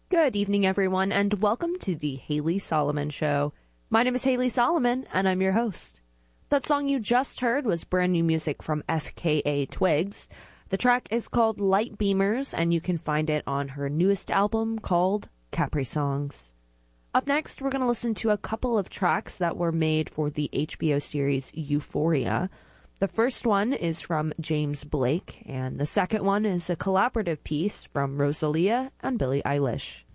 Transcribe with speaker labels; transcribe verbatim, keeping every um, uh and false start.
Speaker 1: Good evening, everyone, and welcome to the Haley Solomon Show. My name is Haley Solomon, and I'm your host. That song you just heard was brand new music from F K A Twigs. The track is called Light Beamers, and you can find it on her newest album called Capri Songs. Up next, we're going to listen to a couple of tracks that were made for the H B O series Euphoria. The first one is from James Blake, and the second one is a collaborative piece from Rosalia and Billie Eilish.